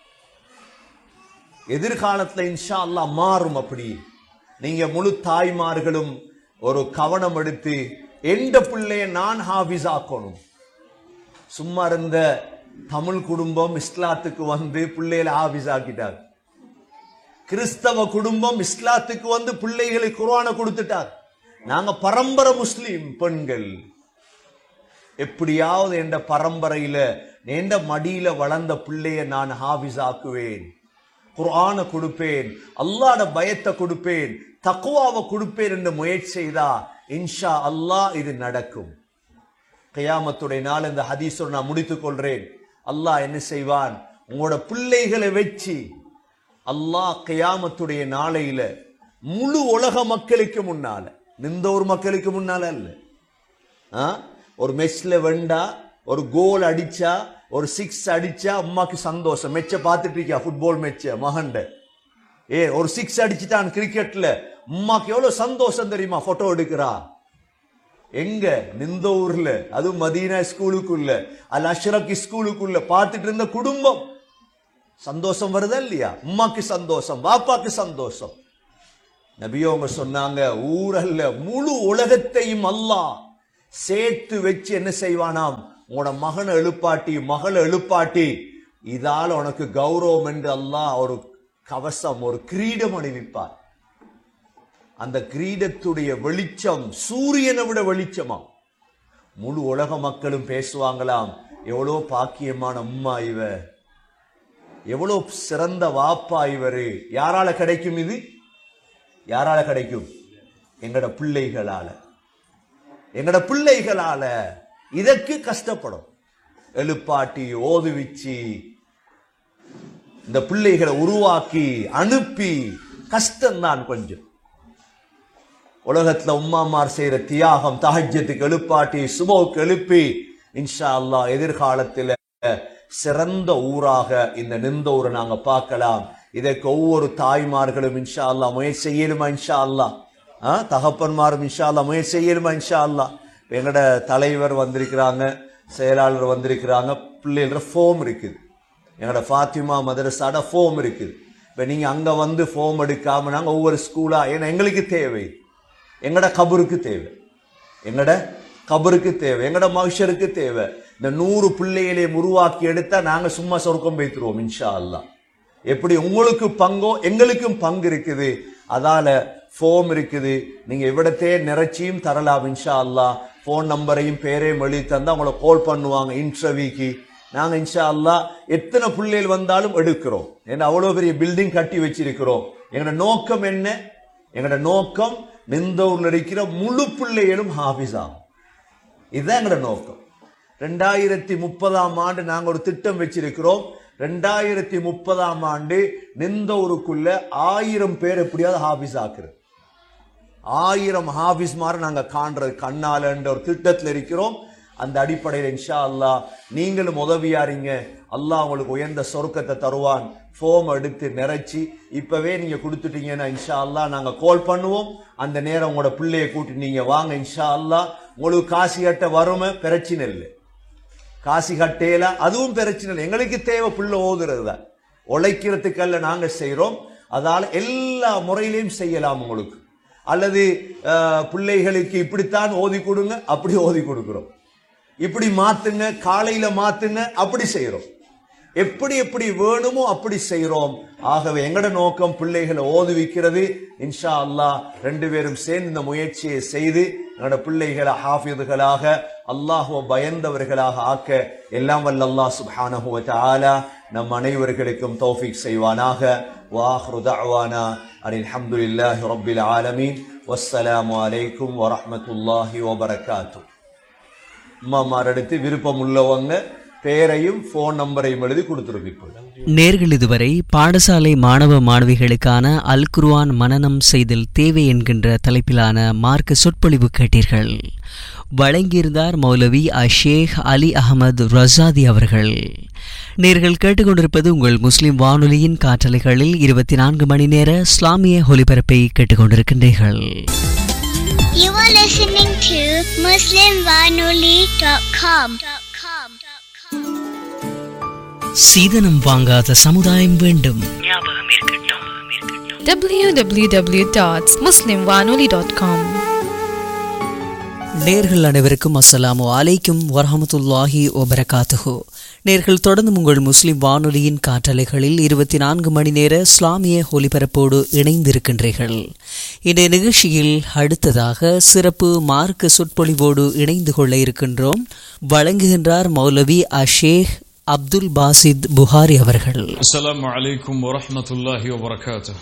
எதிர்காலத்துல இன்ஷா அல்லாஹ் மாறும். அப்படி நீங்க முழு தாய்மார்களும் ஒரு கவனம் எடுத்து எந்த பிள்ளைய நான் ஹாஃபிஸ் ஆக்கணும். சும்மா இருந்த தமிழ் குடும்பம் இஸ்லாத்துக்கு வந்து பிள்ளைகளை ஹாஃபிஸ் ஆக்கிட்டார். கிறிஸ்தவ குடும்பம் இஸ்லாத்துக்கு வந்து பிள்ளைகளுக்கு குர்ஆனை கொடுத்துட்டார். நாங்க பரம்பரை முஸ்லிம் பெண்கள். எப்படியாவது என்ற பரம்பரையில எந்த மடியில வளர்ந்த பிள்ளைய நான் ஹாஃபிஸ் ஆக்குவேன், குர்ஆனை கொடுப்பேன், அல்லாஹ்ட பயத்தை கொடுப்பேன், தக்வாவை கொடுப்பேன் என்று முயற்சி செய்தா இன்ஷா அல்லாஹ் இது நடக்கும். கியாமத்துடைய நாள் இந்த ஹதீஸோடு நான் முடித்துக் கொள்றேன். அல்லாஹ் என்ன செய்வான்? உங்களோட பிள்ளைகளை வச்சு அல்லாஹ் கியாமத்துடைய நாளையில முழு உலக மக்களுக்கு முன்னால, இந்த ஒரு மக்களுக்கு முன்னால அல்ல, ஒரு மெஸ்ல வெண்டா ஒரு கோல் அடிச்சா ஒரு 6 அடிச்சா அம்மாக்கு சந்தோஷம். மெச்ச பார்த்துட்டு இருக்கியா? ஃபுட்பால் மெச்ச மகண்ட ஒரு 6 அடிச்சுட்டான் கிரிக்கெட்ல, அம்மாக்கு எவ்வளவு சந்தோஷம் தெரியுமா? போட்டோ எடுக்கிறா. எங்க? நிந்த ஊர்ல, அது மதீனா ஸ்கூலுக்குள்ள, அல் அஷ்ரக் ஸ்கூலுக்குள்ள பார்த்துட்டு இருந்த குடும்பம். சந்தோஷம் வருதா இல்லையா? அம்மாக்கு சந்தோஷம், பாப்பாக்கு சந்தோஷம். நபியோங்க சொன்னாங்க, ஊரல்ல முழு உலகத்தையும் அல்லாஹ் சேர்த்து வச்சு என்ன செய்வானாம்? உங்களோட மகனை எழுப்பாட்டி மகளை எழுப்பாட்டி இதால உனக்கு கௌரவம் என்று அல்லாஹ் ஒரு கவசம், ஒரு கிரீடம் அணிவிப்பார். அந்த கிரீடத்துடைய வெளிச்சம் சூரியனை விட வெளிச்சமா. முழு உலக மக்களும் பேசுவாங்களாம், எவ்வளோ பாக்கியமான அம்மா இவ, எவ்வளவு சிறந்த வாப்பா இவரு. யாரால கிடைக்கும் இது? யாரால கிடைக்கும்? எங்கட பிள்ளைகளால, எங்கட பிள்ளைகளால. இதற்கு கஷ்டப்படும். எழுப்பாட்டி ஓதுவிச்சு இந்த பிள்ளைகளை உருவாக்கி அனுப்பி கஷ்டம்தான் கொஞ்சம். உலகத்துல உம்மாமார் செய்யற தியாகம், தஹஜ்ஜத்துக்கு எழுப்பாட்டி சுபஹுக்கு எழுப்பி இன்ஷா அல்லாஹ் எதிர்காலத்தில் சிறந்த ஊராக இந்த நிந்த ஊரை நாங்க பார்க்கலாம். இதற்கு ஒவ்வொரு தாய்மார்களும் இன்ஷா அல்லாஹ் முயற்சி செய்யலுமா? இன்ஷா அல்லாஹ் தகப்பன்மாரும் இன்ஷா அல்லாஹ் முயற்சி செய்யலுமா? இன்ஷா அல்லாஹ். எங்கட தலைவர் வந்திருக்கிறாங்க, செயலாளர் வந்திருக்கிறாங்க, பிள்ளைகள ஃபோம் இருக்குது, எங்கட ஃபாத்திமா மதரசாட ஃபோம் இருக்குது. இப்ப நீங்க அங்க வந்து ஃபோம் எடுக்காம நாங்க ஒவ்வொரு ஸ்கூலா, ஏன்னா எங்களுக்கு தேவை, எங்கட கபருக்கு தேவை, எங்கட கபருக்கு தேவை, எங்கட மகிஷருக்கு தேவை. இந்த 100 பிள்ளைகளையும் உருவாக்கி எடுத்தா நாங்க சும்மா சொர்க்கம் வைத்துருவோம் இன்ஷா அல்லாஹ். எப்படி உங்களுக்கு பங்கோ எங்களுக்கும் பங்கு இருக்குது. அதால ஃபோம் இருக்குது, நீங்க இவ்விடத்தே நிறைச்சியும் தரலாம் இன்ஷா அல்லாஹ். போன் நம்பரையும் பேரையும் எழுதி தந்தா உங்களை கால் பண்ணுவாங்க இன்டர்வியூக்கு. நாங்க இன்ஷா அல்லாஹ் எத்தனை பிள்ளைகள் வந்தாலும் எடுக்கிறோம். ஏன்னா அவ்வளவு பெரிய பில்டிங் கட்டி வச்சிருக்கிறோம். எங்களோட நோக்கம் என்ன? எங்களோட நோக்கம் இந்த ஊர்ல இருக்கிற முழு பிள்ளைகளும் ஹாஃபிஸ் ஆகும். இதுதான் எங்களோட நோக்கம். 2030ஆம் ஆண்டு நாங்க ஒரு திட்டம் வச்சிருக்கிறோம். 2030ஆம் ஆண்டு நிந்த ஊருக்குள்ள 1000 பேர் எப்படியாவது ஹாஃபிஸ் ஆக்குறது. 1000 ஹாஃபிஸ் மாதிரி நாங்க காண்றது கண்ணால என்ற ஒரு திட்டத்தில் இருக்கிறோம். அந்த அடிப்படையில் இன்ஷா அல்லாஹ் நீங்களும் உதவியாரீங்க. அல்லாஹ் உங்களுக்கு உயர்ந்த சொர்க்கத்தை தருவான். ஃபோம் எடுத்து நிறைச்சி இப்பவே நீங்க கொடுத்துட்டீங்கன்னா இன்ஷா அல்லாஹ் நாங்க கால் பண்ணுவோம். அந்த நேரம் உங்களோட பிள்ளைய கூட்டி நீங்க வாங்க இன்ஷா அல்லாஹ். உங்களுக்கு காசி கட்ட வறுமை பிரச்சனை இல்லை, காசி கட்டையில அதுவும் பிரச்சனை இல்லை. எங்களுக்கு தேவை பிள்ளை ஓதுறது தான், உழைக்கிறதுக்கல்ல நாங்க செய்யறோம். அதால எல்லா முறையிலையும் செய்யலாம் உங்களுக்கு. அல்லது பிள்ளைகளுக்கு இப்படித்தான் ஓதி கொடுங்க, அப்படி ஓதி கொடுக்கிறோம். இப்படி மாத்துங்க, காலையில மாத்துங்க, அப்படி செய்யறோம். எப்படி எப்படி வேணுமோ அப்படி செய்யறோம். ஆகவே எங்கட நோக்கம் பிள்ளைகளை ஓதுவிக்கிறது. இன்ஷா அல்லாஹ் 2 பேரும் சேர்ந்து இந்த முயற்சியை செய்து எங்களோட பிள்ளைகளை ஹாஃபிதுகளாக, அல்லாஹ்வை பயந்தவர்களாக ஆக்க எல்லாம் வல்ல அல்லாஹ் சுப்ஹானஹு வ தஆலா நம் அனைவர்களுக்கும் தௌஃபீக் செய்வானாக. வாஹிரு தஅவானா அனில் ஹம்துலில்லாஹி ரப்பில் ஆலமீன். வஸ்ஸலாமு அலைக்கும் வரஹ்மத்துல்லாஹி வபரகாத்துஹு. அம்மாமார் அடுத்து விருப்பம் உள்ளவங்க பெயரையும் போன் நம்பரையும் எழுதி கொடுத்துருக்கு. நேர்கள் இதுவரை பாடசாலை மாணவ மாணவிகளுக்கான அல் குர்ஆன் மனனம் செய்தல் தேவை என்கின்ற தலைப்பிலான மார்க்க சொற்பொழிவு கேட்டீர்கள். வழங்கியிருந்தார் மௌலவி ஷேக் அலி அஹமது ரசாதி அவர்கள். நேர்கள் கேட்டுக்கொண்டிருப்பது உங்கள் முஸ்லிம் வானொலியின் காற்றலைகளில் 24 மணி நேர இஸ்லாமிய ஒலிபரப்பை கேட்டுக்கொண்டிருக்கின்றீர்கள். You are listening to muslimwanoli.com. சீதனம் வாங்காத சமுதாயம் வேண்டும். www.muslimwanoli.com. நேர்கள் அனைவருக்கும் அஸ்ஸலாமு அலைக்கும் வரஹமத்துல்லாஹி வபரகாத்துஹு. நேர்கள் தொடர்ந்து உங்கள் முஸ்லிம் வானொலியின் காற்றலைகளில் 24 மணி நேர இஸ்லாமிய ஒலிபரப்போடு இணைந்திருக்கின்றீர்கள். இன்றைய நிகழ்ச்சியில் அடுத்ததாக சிறப்பு மார்க்க சொற்பொழிவோடு இணைந்து கொள்ள இருக்கின்றோம். வழங்குகின்றார் மௌலவி ஷேக் அப்துல் பாசித் புகாரி அவர்கள். அஸ்ஸலாமு அலைக்கும் வரஹ்மத்துல்லாஹி வபரகாத்துஹு.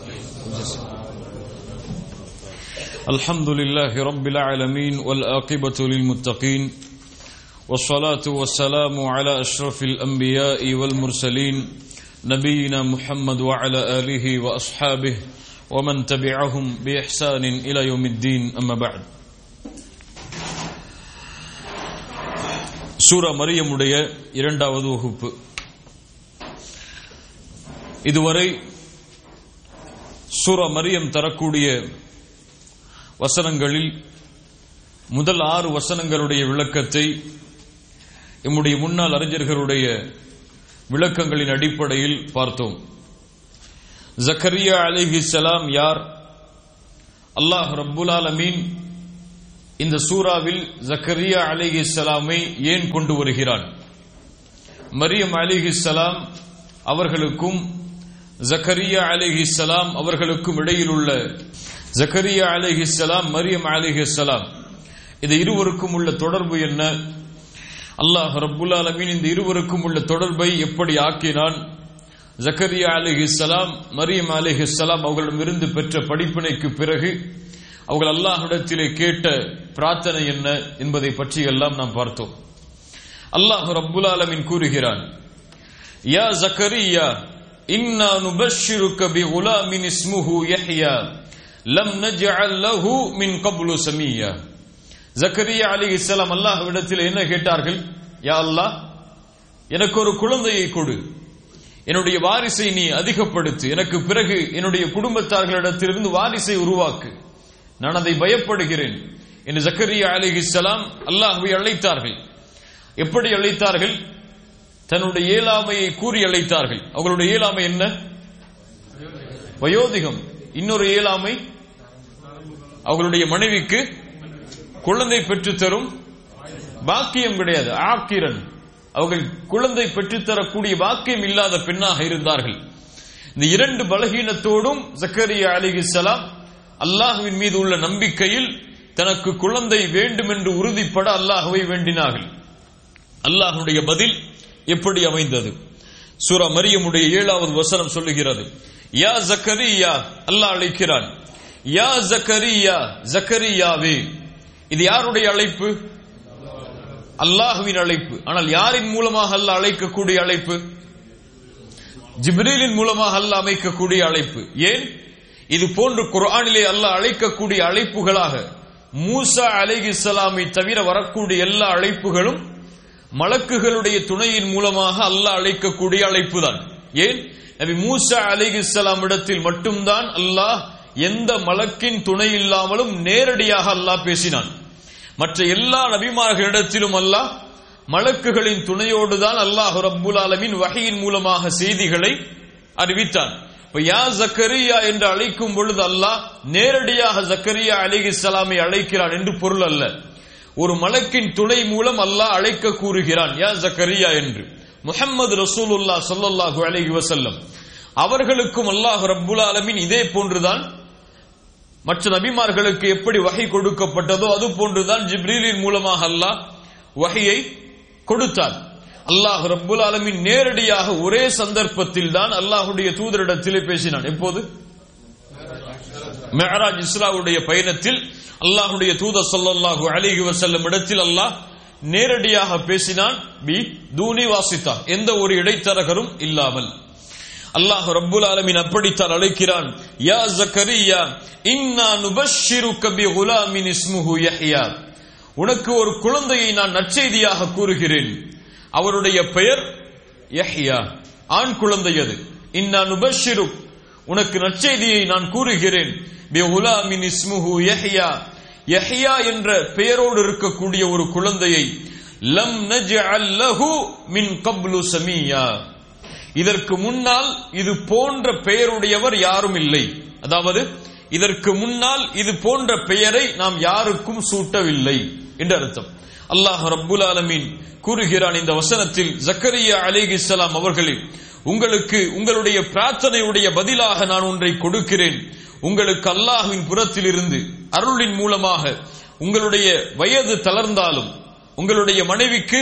அல்ஹம்துலில்லாஹி ரப்பில் ஆலமீன் வல் ஆகிபத்து லில் முத்தகீன் والصلاة والسلام على أشرف الأنبياء والمرسلين نبينا محمد وعلى آله وأصحابه ومن تبعهم بإحسان إلى يوم الدين أما بعد. சூரா மரியமுடைய 2வது வகுப்பு. இதுவரை சூரா மரியம் தரக்கூடிய வசனங்களில் முதல் 6 வசனங்களுடைய விளக்கத்தை நம்முடைய முன்னாள் அறிஞர்களுடைய விளக்கங்களின் அடிப்படையில் பார்த்தோம். ஜக்கரியா அலைஹிஸ்ஸலாம் யார்? அல்லாஹ் ரப்புல் ஆலமீன் இந்த சூறாவில் ஜக்கரியா அலைஹிஸ்ஸலாமை ஏன் கொண்டு வருகிறான்? மரியம் அலைஹிஸ்ஸலாம் அவர்களுக்கும் ஜக்கரியா அலைஹிஸ்ஸலாம் அவர்களுக்கும் இடையில் உள்ள ஜக்கரியா அலைஹிஸ்ஸலாம் மரியம் அலைஹிஸ்ஸலாம் இந்த இருவருக்கும் உள்ள தொடர்பு என்ன? அல்லாஹ் ரப்புல் ஆலமீன் இந்த இருவருக்கும் உள்ள தொடர்பை எப்படி ஆக்கினான்? ஜக்கரியா அலைஹிஸ்ஸலாம் மரியம் அலைஹிஸ்ஸலாம் அவர்களிடமிருந்து பெற்ற படிப்பினைக்கு பிறகு அவர்கள் அல்லாஹ்விடத்திலே கேட்ட பிரார்த்தனை என்ன என்பதை பற்றி எல்லாம் நாம் பார்த்தோம். அல்லாஹ் ரப்புல் ஆலமீன் கூறுகிறான், யா ஜக்கரியா இன்னா நுபஷ்ஷிருக பிகுலாமின் இஸ்முஹு யஹ்யா லம் நஜ்அல் லஹு மின் கப்லு சமியா. ஜக்கரியா அலைஹிஸ்ஸலாம் அல்லாஹ்விடத்தில் என்ன கேட்டார்கள்? யா அல்லாஹ், எனக்கு ஒரு குழந்தையை கொடு, என்னுடைய வாரிசை நீ அதிகப்படுத்து, எனக்கு பிறகு என்னுடைய குடும்பத்தார்களிடத்திலிருந்து வாரிசை உருவாக்கு, நான் அதை பயப்படுகிறேன் என்று ஜக்கரியா அலைஹிஸ்ஸலாம் அல்லாஹ்வை அழைத்தார்கள். எப்படி அழைத்தார்கள்? தன்னுடைய இயலாமையை கூறி அழைத்தார்கள். அவர்களுடைய இயலாமை என்ன? வயோதிகம். இன்னொரு இயலாமை அவர்களுடைய மனைவிக்கு குழந்தை பெற்றுத்தரும் பாக்கியம் கிடையாது. ஆக்கிரன், அவர்கள் குழந்தை பெற்றுத்தரக்கூடிய பாக்கியம் இல்லாத பெண்ணாக இருந்தார்கள். இந்த 2 பலகீனத்தோடும் ஜக்கரியா அலைஹிஸ்ஸலாம் அல்லாஹ்வின் மீது உள்ள நம்பிக்கையில் தனக்கு குழந்தை வேண்டும் என்று உறுதிப்பட அல்லாஹ்வை வேண்டினார்கள். அல்லாஹ்வுடைய பதில் எப்படி அமைந்தது? சூரா மரியமுடைய 7வது வசனம் சொல்லுகிறது, யா ஜக்கரியா, அல்லாஹ் அழைக்கிறான், யா ஜக்கரியா, ஜக்கரியாவே. இது யாருடைய அழைப்பு? அல்லாஹ்வின் அழைப்பு. ஆனால் யாரின் மூலமாக அல்லாஹ் அழைக்கக்கூடிய அழைப்பு? ஜிப்ரீலின் மூலமாக அல்லாஹ் அமைக்கக்கூடிய அழைப்பு. ஏன்? இது போன்று குர்ஆனிலே அல்லாஹ் அழைக்கக்கூடிய அழைப்புகளாக மூசா அலைஹிஸ்ஸலாமை தவிர வரக்கூடிய எல்லா அழைப்புகளும் மலக்குகளுடைய துணையின் மூலமாக அல்லாஹ் அழைக்கக்கூடிய அழைப்பு தான். ஏன்? நபி மூசா அலைஹிஸ்ஸலாம் இடத்தில் மட்டும்தான் அல்லாஹ் எந்த மலக்கின் துணை இல்லாமலும் நேரடியாக அல்லாஹ் பேசினான். மற்ற எல்லா நபிமார்களிடத்திலும் அல்லாஹ் மலக்குகளின் துணையோடு தான் அல்லாஹ் ரப்புல் ஆலமீன் வஹீயின் மூலமாக செய்திகளை அறிவித்தான். யா ஜக்கரியா என்று அழைக்கும் பொழுது அல்லாஹ் நேரடியாக ஜக்கரியா அலைஹிஸ்ஸலாமை அழைக்கிறான் என்று பொருள் அல்ல. ஒரு மலக்கின் துணை மூலம் அல்லாஹ் அழைக்க கூறுகிறான், யா ஜக்கரியா என்று. முஹம்மது ரசூலுல்லாஹ் ஸல்லல்லாஹு அலைஹி வஸல்லம் அவர்களுக்கும் அல்லாஹ் ரப்புல் ஆலமீன் இதே போன்றுதான் மற்ற நபிமார்களுக்கு எப்படி வஹி கொடுக்கப்பட்டதோ அது போன்றுதான் ஜிப்ரீலின் மூலமாக அல்லாஹ் வஹியை கொடுத்தார். அல்லாஹ் ரப்புல் ஆலமீன் நேரடியாக ஒரே சந்தர்ப்பத்தில் தான் அல்லாஹ்வுடைய தூதரிடத்திலே பேசினான். எப்போது? மிஅராஜ் இஸ்ராவுடைய பயணத்தில் அல்லாஹ்வுடைய தூதர் ஸல்லல்லாஹு அலைஹி வஸல்லம் இடத்தில் அல்லாஹ் நேரடியாக பேசினான், பி தூனி வாசித்தா, எந்த ஒரு இடைத்தரகரும் இல்லாமல். அல்லாஹ் ரப்புல் ஆலமீன் அப்படித்தான் அழைக்கிறான், யா ஜக்கரியா இன்னா நுபஷ்ஷிருக பிகுலாமின் இஸ்முஹு யஹ்யா, உனக்கு ஒரு குழந்தையை நான் நற்செய்தியாக கூறுகிறேன், அவருடைய பெயர் யஹ்யா, ஆண் குழந்தை அது. இன்னா நுபஷ்ஷிரு, உனக்கு நற்செய்தியை நான் கூறுகிறேன், பிகுலாமின் இஸ்முஹு யஹ்யா, யஹ்யா என்ற பெயரோடு இருக்கக்கூடிய ஒரு குழந்தையை, லம் நஜ்அல் லஹு மின் கப்லு சமியா, இதற்கு முன்னால் இது போன்ற பெயருடையவர் யாரும் இல்லை, அதாவது இதற்கு முன்னால் இது போன்ற பெயரை நாம் யாருக்கும் சூட்டவில்லை என்று அர்த்தம். அல்லாஹ் ரப்புல் ஆலமீன் கூறுகிறான் இந்த வசனத்தில், ஜக்கரியா அலைஹிஸ்ஸலாம் அவர்களே, உங்களுக்கு உங்களுடைய பிரார்த்தனையுடைய பதிலாக நான் ஒன்றை கொடுக்கிறேன். உங்களுக்கு அல்லாஹ்வின் புறத்தில் இருந்து அருளின் மூலமாக உங்களுடைய வயது தளர்ந்தாலும், உங்களுடைய மனைவிக்கு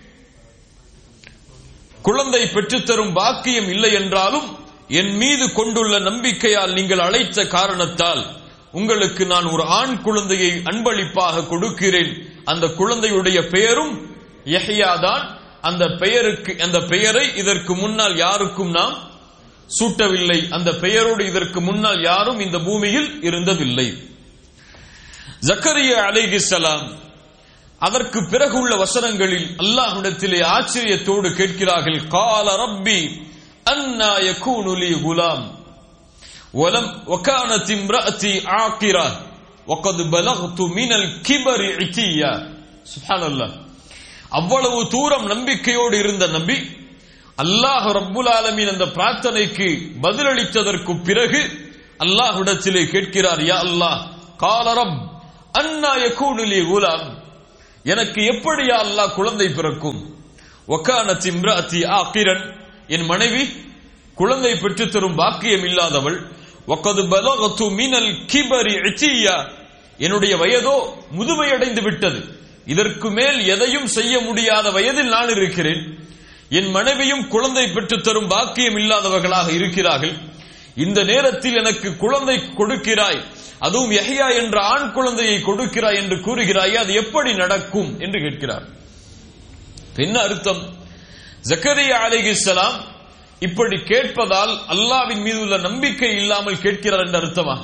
குழந்தை பெற்றுத்தரும் பாக்கியம் இல்லை என்றாலும், என் மீது கொண்டுள்ள நம்பிக்கையால் நீங்கள் அழைத்த காரணத்தால் உங்களுக்கு நான் ஒரு ஆண் குழந்தையை அன்பளிப்பாக கொடுக்கிறேன். அந்த குழந்தையுடைய பெயரும் யஹ்யா தான். அந்த பெயரை இதற்கு முன்னால் யாருக்கும் நாம் சூட்டவில்லை. அந்த பெயரோடு இதற்கு முன்னால் யாரும் இந்த பூமியில் இருந்ததில்லை. ஜக்கரியா அலைஹிஸ்ஸலாம் அதற்கு பிறகு உள்ள வசனங்களில் அல்லாஹ்விடத்திலே ஆச்சரியத்தோடு கேட்கிறார்கள், கால ரப்பி அன்னா யகூனு லீ குலாம் வலம் வகானத் இம்ரஅதி ஆகிரா வகத் பலக்து மினல் கிபரி இதியா. சுப்ஹானல்லாஹ், அவ்வளவு தூரம் நம்பிக்கையோடு இருந்த நபி அல்லாஹ் ரப்புல் ஆலமீன் அந்த பிரார்த்தனைக்கு பதிலளித்ததற்கு பிறகு அல்லாஹ்விடத்திலே கேட்கிறார், யா அல்லாஹ், கால ரப் அன்னா யகூனு லீ குலாம், எனக்கு எப்படியா அல்லாஹ் குழந்தை பிறக்கும்? வகானத் இம்ரஅதி ஆகிரன், என் மனைவி குழந்தை பெற்று தரும் பாக்கியம் இல்லாதவள். வகத் பலக்து மினல் கிபரி இதியா, என்னுடைய வயதோ முதுமையடைந்து விட்டது, இதற்கு மேல் எதையும் செய்ய முடியாத வயதில் நான் இருக்கிறேன். என் மனைவியும் குழந்தை பெற்று தரும் பாக்கியம் இல்லாதவர்களாக இருக்கிறார்கள். இந்த நேரத்தில் எனக்கு குழந்தை கொடுக்கிறாய், அதுவும் யஹ்யா என்ற ஆண் குழந்தையை கொடுக்கிறாய் என்று கூறுகிறாய், அது எப்படி நடக்கும் என்று கேட்கிறார். என்ன அர்த்தம்? ஜக்கரியா அலைஹிஸ்ஸலாம் இப்படி கேட்பதால் அல்லாஹ்வின் மீது உள்ள நம்பிக்கை இல்லாமல் கேட்கிறார் என்ற அர்த்தமா?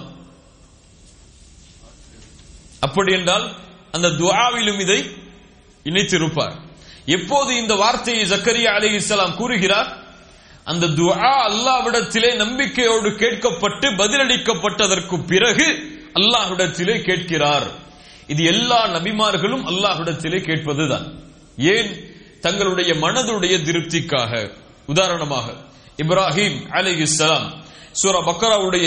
அப்படி என்றால் அந்த துஆவிலும் இதை இணைத்திருப்பார். எப்போது இந்த வார்த்தையை ஜக்கரியா அலைஹிஸ்ஸலாம் கூறுகிறார், அந்த துஆ அல்லாஹ்விடத்திலே நம்பிக்கையோடு கேட்கப்பட்டு பதிலளிக்கப்பட்டதற்கு பிறகு அல்லாஹ்விடத்திலே கேட்கிறார். இது எல்லா நபிமார்களும் அல்லாஹ்விடத்திலே கேட்பதுதான். ஏன்? தங்களுடைய மனதுடைய திருப்திக்காக. உதாரணமாக இப்ராஹிம் அலைஹிஸ்ஸலாம் சூரா பக்கராவுடைய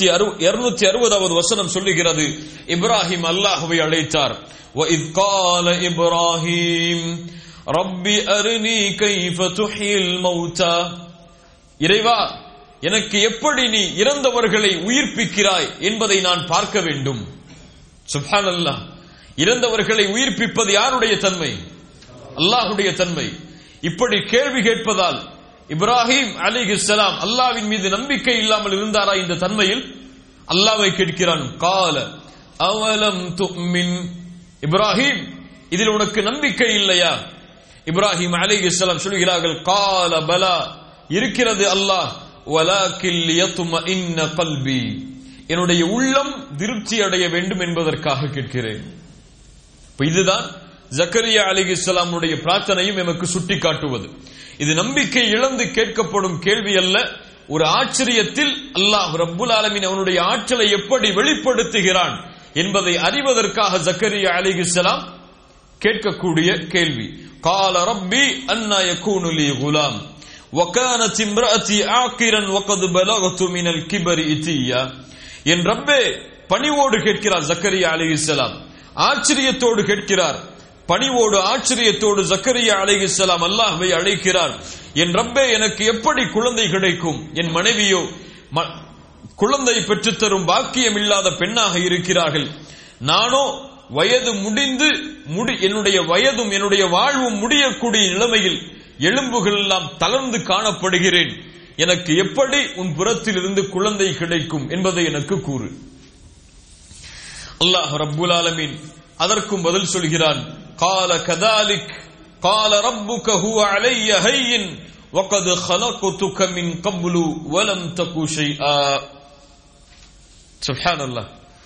260வது வசனம் சொல்லுகிறது, இப்ராஹிம் அல்லாஹ்வை அழைத்தார். வஇத் கால இப்ராஹிம் ரப்பி அரினி கைஃப துஹ்யில் மௌதா, இறைவா, எனக்கு எப்படி நீ இறந்தவர்களை உயிர்ப்பிக்கிறாய் என்பதை நான் பார்க்க வேண்டும். சுப்ஹானல்லாஹ், இறந்தவர்களை உயிர்ப்பிப்பது யாருடைய தன்மை? அல்லாஹ்வுடைய தன்மை. இப்படி கேள்வி கேட்பதால் இப்ராஹிம் அலைஹிஸ்ஸலாம் அல்லாஹ்வின் மீது நம்பிக்கை இல்லாமல் இருந்தாரா? இந்த தன்மையில் அல்லாஹ்வை கேட்கிறான். கால அவலம் துமின், இப்ராஹிம், இதில் உனக்கு நம்பிக்கை இல்லையா? இப்ராஹிம் அலைஹிஸ்ஸலாம் சொல்கிறார்கள், கால பலா, இருக்கிறது அல்லாஹ், வலாக்கில் யத்மஇன்ன கல்பி, என்னுடைய உள்ளம் திருப்தி அடைய வேண்டும் என்பதற்காக கேட்கிறேன். இதுதான் ஜக்கரியா அலைஹிஸ்ஸலாமுடைய பிரார்த்தனையும் எமக்கு சுட்டிக்காட்டுவது. இது நம்பிக்கை இழந்து கேட்கப்படும் கேள்வி அல்ல. ஒரு ஆச்சரியத்தில் அல்லாஹ் ரப்புல் ஆலமீன் அவனுடைய ஆற்றலை எப்படி வெளிப்படுத்துகிறான் என்பதை அறிவதற்காக ஜக்கரியா அலைஹிஸ்ஸலாம் கேட்கக்கூடிய கேள்வி. கால ரப்பி அன்னா யகூனு லீ குலாம் வகானத் இம்ரஅதி ஆகிரன் வகத் பலக்து மினல் கிபரி இதியா. என் ரப்பே, பணிவோடு கேட்கிறார் ஜக்கரியா அலைஹிஸ்ஸலாம், ஆச்சரியத்தோடு கேட்கிறார். பணிவோடு ஆச்சரியத்தோடு ஜக்கரியா அலைஹிஸ்ஸலாம் அல்லாஹ்வை அழைக்கிறார். என் ரப்பே, எனக்கு எப்படி குழந்தை கிடைக்கும்? என் மனைவியோ குழந்தை பெற்றுத்தரும் பாக்கியம் இல்லாத பெண்ணாக இருக்கிறார்கள். நானோ வயது முடிந்து என்னுடைய வயதும் என்னுடைய வாழ்வும் முடியக்கூடிய நிலைமையில் எலும்புகள் எல்லாம் தளர்ந்து காணப்படுகிறேன். எனக்கு எப்படி உன் புறத்தில் இருந்து குழந்தை கிடைக்கும் என்பதை எனக்கு கூறு. அல்லாஹ் ரப்புல் ஆலமீன் அதற்கும் பதில் சொல்கிறான். قال كذلك قال ربك هو علي هين وقد خلقتك من قبل ولم تك شيئا. سبحان الله.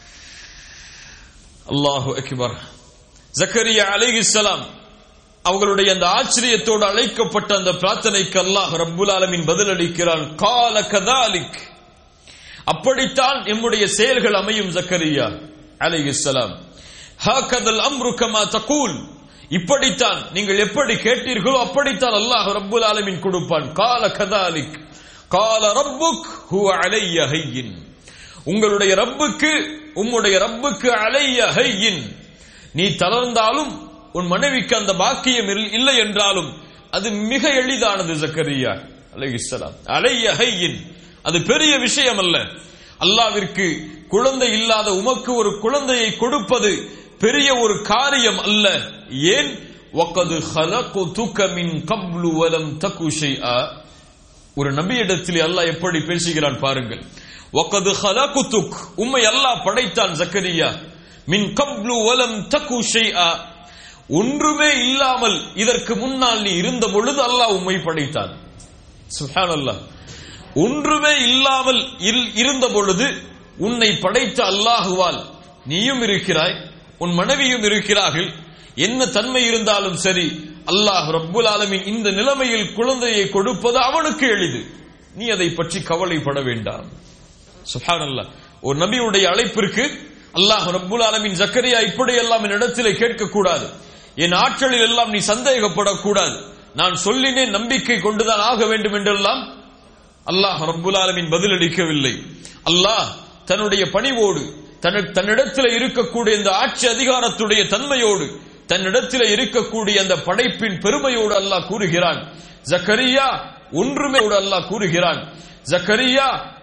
அல்லாஹு அக்பர். ஜக்கரியா அலைஹிஸ்ஸலாம் அவர்களுடைய அந்த ஆச்சரியத்தோடு அழைக்கப்பட்ட அந்த பிரார்த்தனைக்கு அல்லாஹ் ரப்புல் ஆலமீன் பதிலளிக்கிறான். கால கதாலிக், அப்படித்தான் நம்முடைய செயல்கள் அமையும் ஜக்கரியா அலைஹிஸ்ஸலாம். ஹாகதல் அம்ரு கமா தகூல், இப்படித்தான் நீங்கள் எப்படி கேட்டீர்களோ அப்படித்தான் அல்லாஹ் ரப்புல் ஆலமீன் கொடுப்பான். கால கதாலிக் கால ரப்புக் ஹுவ அலைய ஹய்யின், உங்களுடைய ரப்புக்கு உம்முடைய ரப்புக்கு அலைய ஹய்யின், நீ தளர்ந்தாலும் உன் மனைவிக்கு அந்த பாக்கியம் இல்லை என்றாலும் அது மிக எளிதானது. ஜக்கரியா அலைஹிஸ்ஸலாம் அலைய ஹய்யின், அது பெரிய விஷயம் அல்ல. அல்லாஹ்விற்கு குழந்தை இல்லாத உமக்கு ஒரு குழந்தையை கொடுப்பது பெரிய ஒரு காரியம் அல்ல. ஏன்? வகது خلقتك من قبل ولم تك شيئا. ஒரு நபியிடத்தில் அல்லாஹ் எப்படி பேசுகிறான் பாருங்கள். வகது خلقتك, உம்மை அல்லாஹ் படைத்தான் ஜக்கரியா. மின் கப்லு வலம் தகு ஷைஆ, ஒன்றுமே இல்லாமல் இதற்கு முன்னால் நீ இருந்த பொழுது அல்லாஹ் உம்மை படைத்தான். சுப்ஹானல்லாஹ். ஒன்றுமே இல்லாமல் இருந்த பொழுது உன்னை படைத்த அல்லாஹுவால் நீயும் இருக்கிறாய், உன் மனைவியும் இருக்கிறார்கள். என்ன தன்மை இருந்தாலும் சரி, அல்லாஹ் ரப்புல் ஆலமீன் இந்த நிலைமையில் குழந்தையை கொடுப்பது அவனுக்கு எளிது. நீ அதை பற்றி கவலைப்பட வேண்டாம். சுப்ஹானல்லாஹ். ஒரு நபியுடைய அழைப்பிற்கு அல்லாஹ் ரப்புல் ஆலமீன் ஜக்கரியா இப்படியெல்லாம் என் இடத்திலே கேட்கக்கூடாது, என் ஆற்றலில் எல்லாம் நீ சந்தேகப்படக்கூடாது, நான் சொல்லினேன் நம்பிக்கை கொண்டுதான் ஆக வேண்டும் என்றெல்லாம் அல்லாஹ் ரப்புல் ஆலமீன் பதிலளிக்கவில்லை. அல்லாஹ் தன்னுடைய பணிவோடு, தன்னிடத்தில் இருக்கக்கூடிய இந்த ஆட்சி அதிகாரத்துடைய தன்மையோடு, தன்னிடத்தில் இருக்கக்கூடிய அந்த படைப்பின் பெருமையோடு அல்லாஹ் கூறுகிறான். ஜக்கரியா ஒன்றுமே அல்லாஹ் கூறுகிறான். ஜக்கரியா